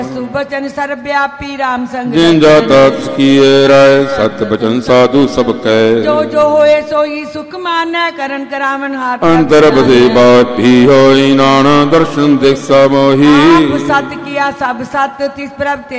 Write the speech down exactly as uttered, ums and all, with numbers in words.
सुबचन सर्वव्यापी राम संग जिन जाता किए राय सत बचन साधु सब कह जो जो होए सोई सुख मानै करन करावन हाथ अंतर बसे बात भी होई नाना दर्शन दिखा मोही आप सत किया सब सत तिस प्रभ ते